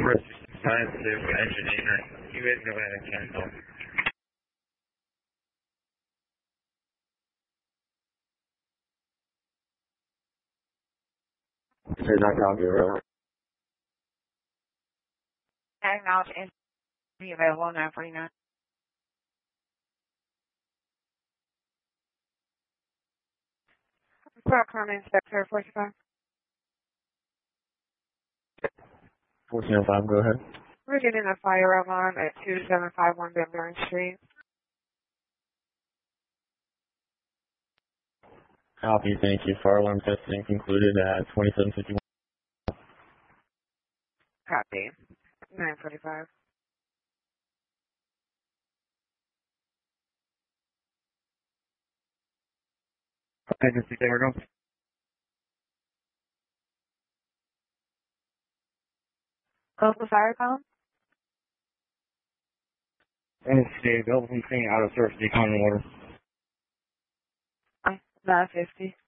number 65 to engineering. You guys go ahead and cancel. Say that down here. Acknowledge entry available 949. Clark County Inspector 45. 1405, go ahead. We're getting a fire alarm at 2751 Van Buren Street. Copy, thank you. Fire alarm testing concluded at 2751. Copy. 945. Agency, there we go. Close the fire column. Agency, available from scene, out of service, decon order. 950.